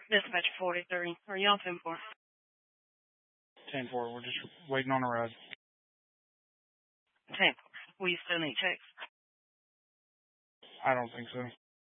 Dispatch 43. Are you on 10-4? 10-4. We're just waiting on a ride. 10-4. Will you still need checks? I don't think so.